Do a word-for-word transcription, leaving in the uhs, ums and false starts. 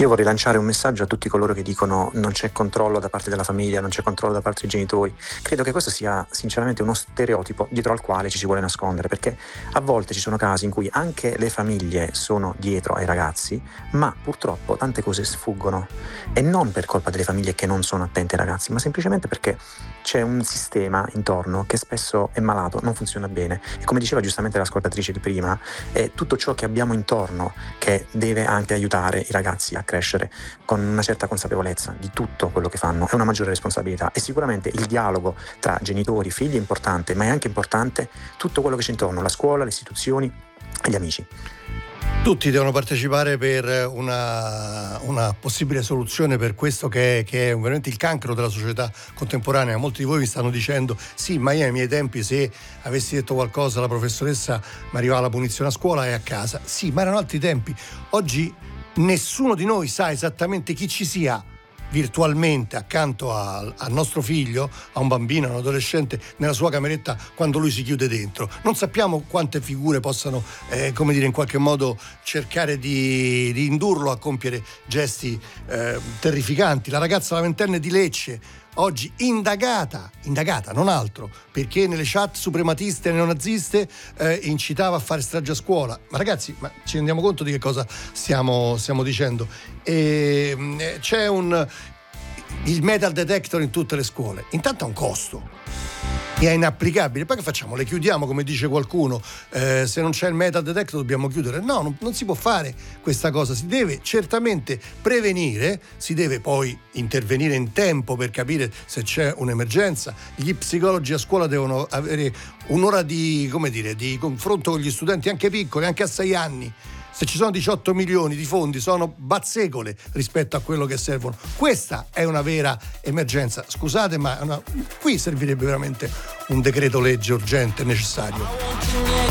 Io vorrei lanciare un messaggio a tutti coloro che dicono non c'è controllo da parte della famiglia, non c'è controllo da parte dei genitori. Credo che questo sia sinceramente uno stereotipo dietro al quale ci si vuole nascondere, perché a volte ci sono casi in cui anche le famiglie sono dietro ai ragazzi, ma purtroppo tante cose sfuggono, e non per colpa delle famiglie che non sono attente ai ragazzi, ma semplicemente perché c'è un sistema intorno che spesso è malato, non funziona bene, e come diceva giustamente l'ascoltatrice di prima, è tutto ciò che abbiamo intorno che deve anche aiutare i ragazzi a crescere con una certa consapevolezza di tutto quello che fanno, è una maggiore responsabilità, e sicuramente il dialogo tra genitori e figli è importante, ma è anche importante tutto quello che c'è intorno, la scuola, le istituzioni e gli amici. Tutti devono partecipare per una, una possibile soluzione per questo che è, che è veramente il cancro della società contemporanea. Molti di voi mi stanno dicendo sì, ma io ai miei tempi se avessi detto qualcosa alla professoressa mi arrivava la punizione a scuola e a casa. Sì, ma erano altri tempi. Oggi nessuno di noi sa esattamente chi ci sia virtualmente accanto a, al nostro figlio, a un bambino, a un adolescente, nella sua cameretta quando lui si chiude dentro. Non sappiamo quante figure possano, eh, come dire, in qualche modo cercare di, di indurlo a compiere gesti eh, terrificanti. La ragazza la ventenne di Lecce, oggi indagata, indagata, non altro, perché nelle chat suprematiste e neonaziste eh, incitava a fare strage a scuola. Ma ragazzi, ma ci rendiamo conto di che cosa stiamo, stiamo dicendo? E, eh, c'è un il metal detector in tutte le scuole. Intanto ha un costo, è inapplicabile. Poi che facciamo? Le chiudiamo, come dice qualcuno? Eh, se non c'è il metal detector dobbiamo chiudere? No, non, non si può fare questa cosa. Si deve certamente prevenire, si deve poi intervenire in tempo per capire se c'è un'emergenza. Gli psicologi a scuola devono avere un'ora di, come dire, di confronto con gli studenti, anche piccoli, anche a sei anni. Se ci sono diciotto milioni di fondi sono bazzecole rispetto a quello che servono. Questa è una vera emergenza. Scusate, ma una, qui servirebbe veramente un decreto legge urgente necessario.